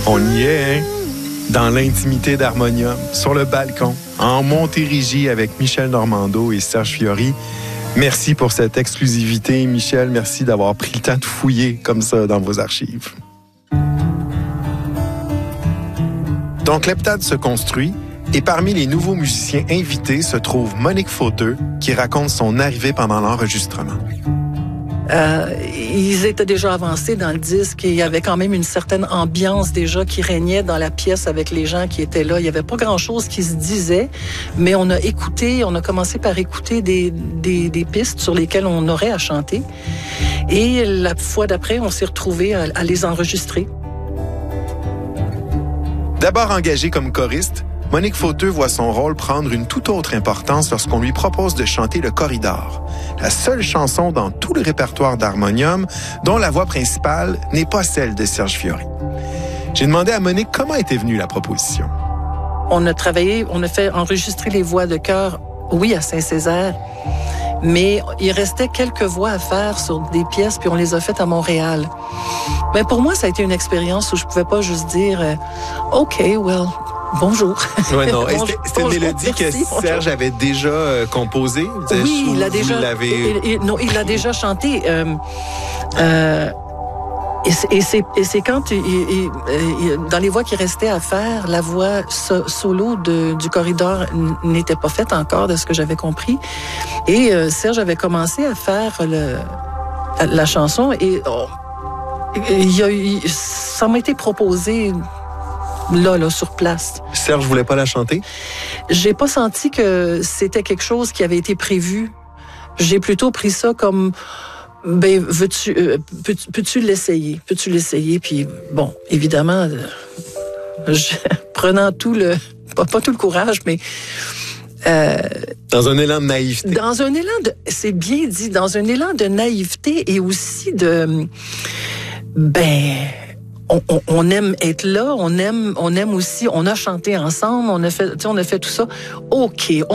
On y est, hein? Dans l'intimité d'Harmonium, sur le balcon, en Montérégie avec Michel Normando et Serge Fiori. Merci pour cette exclusivité, Michel. Merci d'avoir pris le temps de fouiller comme ça dans vos archives. Donc, l'heptade se construit et parmi les nouveaux musiciens invités se trouve Monique Fauteux qui raconte son arrivée pendant l'enregistrement. Ils étaient déjà avancés dans le disque et il y avait quand même une certaine ambiance déjà qui régnait dans la pièce avec les gens qui étaient là. Il n'y avait pas grand-chose qui se disait, mais on a commencé par écouter des pistes sur lesquelles on aurait à chanter. Et la fois d'après, on s'est retrouvés à les enregistrer. D'abord engagée comme choriste, Monique Fauteux voit son rôle prendre une toute autre importance lorsqu'on lui propose de chanter le Corridor, la seule chanson dans tout le répertoire d'Harmonium dont la voix principale n'est pas celle de Serge Fiori. J'ai demandé à Monique comment était venue la proposition. On a fait enregistrer les voix de chœur, oui, à Saint-Césaire, mais il restait quelques voix à faire sur des pièces, puis on les a faites à Montréal. Mais pour moi, ça a été une expérience où je pouvais pas juste dire « OK, well... » Bonjour. Ouais, non. C'était une mélodie que Serge avait déjà composée? Oui, il l'a déjà. Non, il l'a déjà chantée. Et c'est quand dans les voix qui restaient à faire, la voix solo du Corridor n'était pas faite encore, de ce que j'avais compris. Et Serge avait commencé à faire la chanson et ça m'a été proposé. Là, sur place. Serge voulait pas la chanter? J'ai pas senti que c'était quelque chose qui avait été prévu. J'ai plutôt pris ça comme, peux-tu l'essayer? Peux-tu l'essayer? Puis, bon, évidemment, prenant pas tout le courage, mais... dans un élan de naïveté. C'est bien dit, dans un élan de naïveté et aussi de... On aime être là, on aime aussi, on a chanté ensemble, on a fait tout ça. OK,